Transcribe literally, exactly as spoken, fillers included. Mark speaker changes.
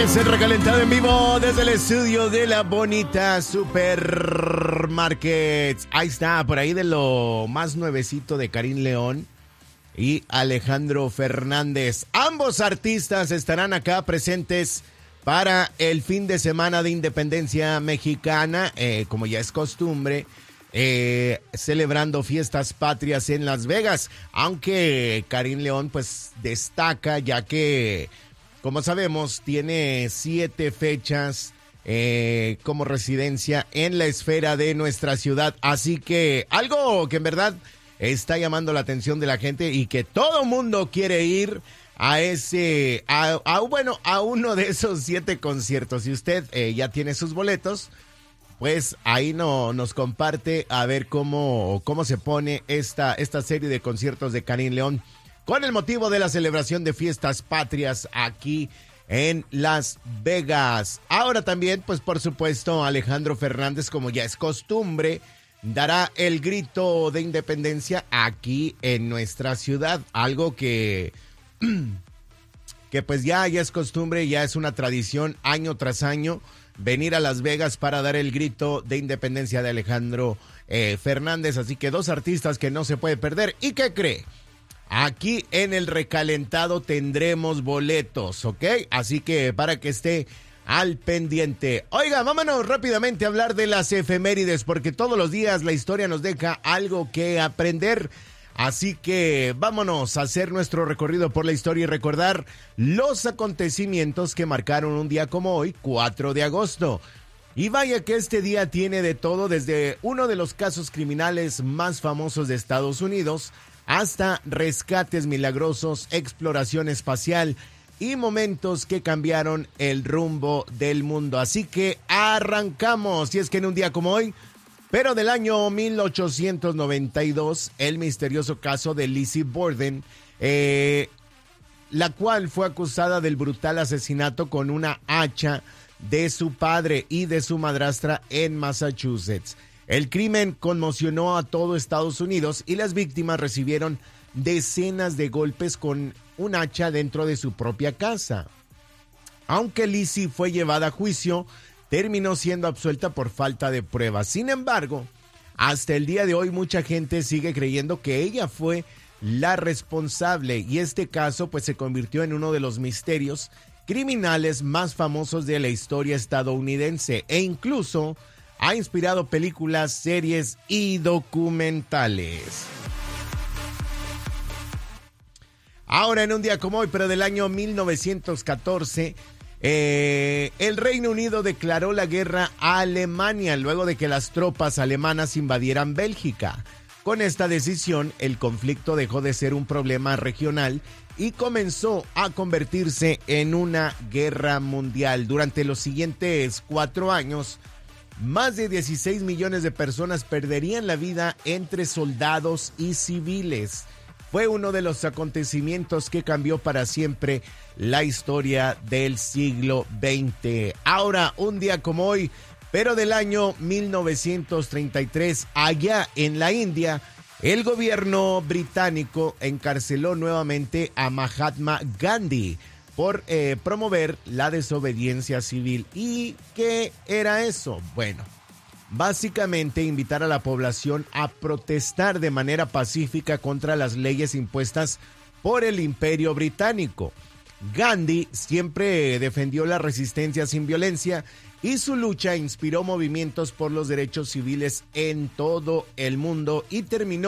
Speaker 1: Es el recalentado en vivo desde el estudio de la bonita Supermarkets. Ahí está, por ahí de lo más nuevecito de Karim León y Alejandro Fernández. Ambos artistas estarán acá presentes para el fin de semana de Independencia Mexicana, eh, como ya es costumbre, eh, celebrando fiestas patrias en Las Vegas. Aunque Karim León pues destaca, ya que, como sabemos, tiene siete fechas eh, como residencia en la esfera de nuestra ciudad. Así que algo que en verdad está llamando la atención de la gente y que todo mundo quiere ir a ese, a, a, bueno, a uno de esos siete conciertos. Si usted eh, ya tiene sus boletos, pues ahí no, nos comparte a ver cómo, cómo se pone esta, esta serie de conciertos de Karim León con el motivo de la celebración de fiestas patrias aquí en Las Vegas. Ahora también, pues por supuesto, Alejandro Fernández, como ya es costumbre, dará el grito de independencia aquí en nuestra ciudad. Algo que, que pues ya, ya es costumbre, ya es una tradición año tras año, venir a Las Vegas para dar el grito de independencia de Alejandro eh, Fernández. Así que dos artistas que no se puede perder. ¿Y qué cree? Aquí en el recalentado tendremos boletos, ¿ok? Así que para que esté al pendiente. Oiga, vámonos rápidamente a hablar de las efemérides, porque todos los días la historia nos deja algo que aprender. Así que vámonos a hacer nuestro recorrido por la historia y recordar los acontecimientos que marcaron un día como hoy, cuatro de agosto. Y vaya que este día tiene de todo, desde uno de los casos criminales más famosos de Estados Unidos hasta rescates milagrosos, exploración espacial y momentos que cambiaron el rumbo del mundo. Así que arrancamos. Y es que en un día como hoy, pero del año mil ochocientos noventa y dos, el misterioso caso de Lizzie Borden, eh, la cual fue acusada del brutal asesinato con una hacha de su padre y de su madrastra en Massachusetts. El crimen conmocionó a todo Estados Unidos y las víctimas recibieron decenas de golpes con un hacha dentro de su propia casa. Aunque Lizzie fue llevada a juicio, terminó siendo absuelta por falta de pruebas. Sin embargo, hasta el día de hoy mucha gente sigue creyendo que ella fue la responsable y este caso pues se convirtió en uno de los misterios criminales más famosos de la historia estadounidense e incluso ha inspirado películas, series y documentales. Ahora, en un día como hoy, pero del año mil novecientos catorce, eh, el Reino Unido declaró la guerra a Alemania luego de que las tropas alemanas invadieran Bélgica. Con esta decisión, el conflicto dejó de ser un problema regional y comenzó a convertirse en una guerra mundial. Durante los siguientes cuatro años, más de dieciséis millones de personas perderían la vida entre soldados y civiles. Fue uno de los acontecimientos que cambió para siempre la historia del siglo veinte. Ahora, un día como hoy, pero del año mil novecientos treinta y tres, allá en la India, el gobierno británico encarceló nuevamente a Mahatma Gandhi por eh, promover la desobediencia civil. ¿Y qué era eso? Bueno, básicamente invitar a la población a protestar de manera pacífica contra las leyes impuestas por el Imperio Británico. Gandhi siempre defendió la resistencia sin violencia y su lucha inspiró movimientos por los derechos civiles en todo el mundo y terminó